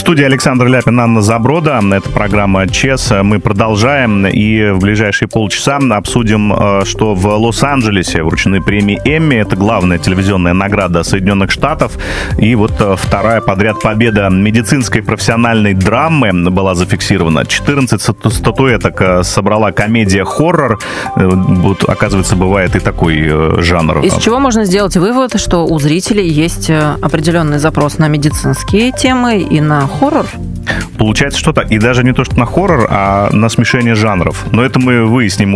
студии Александр Ляпин, Анна Заброда. Это программа ЧЕС. Мы продолжаем и в ближайшие полчаса обсудим, что в Лос-Анджелесе вручены премии Эмми. Это главная телевизионная награда Соединенных Штатов. И вот вторая подряд победа медицинской профессиональной драмы была зафиксирована. 14 статуэток собрала комедия-хоррор. Вот, оказывается, бывает и такой жанр. Из чего можно сделать вывод, что у зрителей есть определенный запрос на медицинские темы и на хоррор? Получается что-то, и даже не то, что на хоррор, а на смешение жанров. Но это мы выясним